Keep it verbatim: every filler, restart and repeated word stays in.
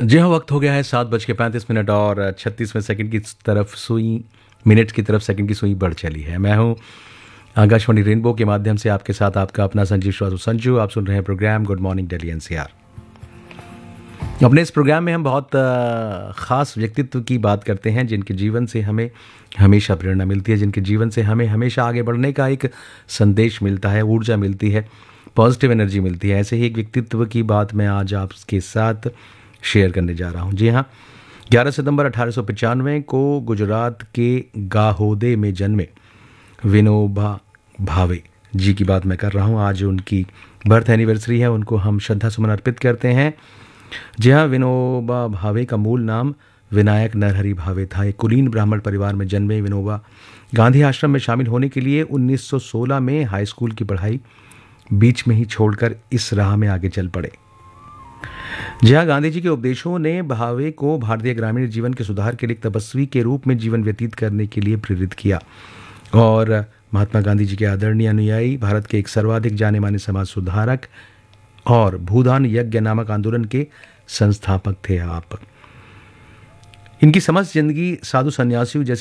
जी हाँ, वक्त हो गया है सात बज के पैंतीस मिनट और छत्तीसवें सेकंड की तरफ सुई मिनट की तरफ सेकंड की सुई बढ़ चली है। मैं हूँ आकाशवाणी रेनबो के माध्यम से आपके साथ आपका अपना संजीव श्रीवास्तव संजू। आप सुन रहे हैं programme good morning Delhi NCR. अपने इस प्रोग्राम में हम बहुत अ, ख़ास व्यक्तित्व की बात करते हैं जिनके जीवन से हमें हमेशा प्रेरणा मिलती है, जिनके जीवन से हमें हमेशा आगे बढ़ने का एक संदेश मिलता है, ऊर्जा मिलती है, पॉजिटिव एनर्जी मिलती है। ऐसे ही एक व्यक्तित्व की बात मैं आज आपके साथ शेयर करने जा रहा हूँ। जी हाँ, ग्यारह सितंबर अठारह सौ पचानवे को गुजरात के गाहोदे में जन्मे विनोबा भावे जी की बात मैं कर रहा हूँ। आज उनकी बर्थ एनिवर्सरी है, उनको हम श्रद्धा सुमन अर्पित करते हैं। जी हाँ, विनोबा भावे का मूल नाम विनायक नरहरि भावे था। एक कुलीन ब्राह्मण परिवार में जन्मे विनोबा गांधी आश्रम में शामिल होने के लिए उन्नीस सौ सोलह में हाई स्कूल की पढ़ाई बीच में ही छोड़कर इस राह में आगे चल पड़े। जी हाँ, गांधी जी के उपदेशों ने भावे को भारतीय ग्रामीण जीवन के सुधार के लिए एक तपस्वी के रूप में जीवन व्यतीत करने के लिए प्रेरित किया और महात्मा गांधी जी के आदरणीय अनुयायी, भारत के एक सर्वाधिक जाने माने समाज सुधारक और भूदान यज्ञ नामक आंदोलन के संस्थापक थे आप। इनकी समस्त जिंदगी साधु सन्यासियों जैसे